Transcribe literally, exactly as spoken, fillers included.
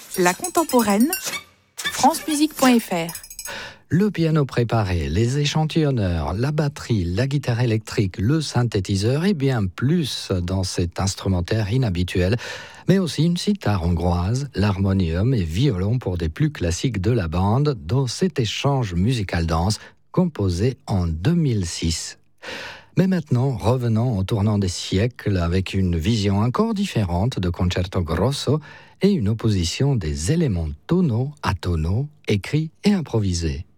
La contemporaine, francemusique point f r. Le piano préparé, les échantillonneurs, la batterie, la guitare électrique, le synthétiseur et bien plus dans cet instrumentaire inhabituel, mais aussi une sitar hongroise, l'harmonium et violon pour des plus classiques de la bande dans cet échange musical dense composé en deux mille six. Mais maintenant, revenons au tournant des siècles avec une vision encore différente de Concerto Grosso et une opposition des éléments tonaux à tonaux, écrits et improvisés.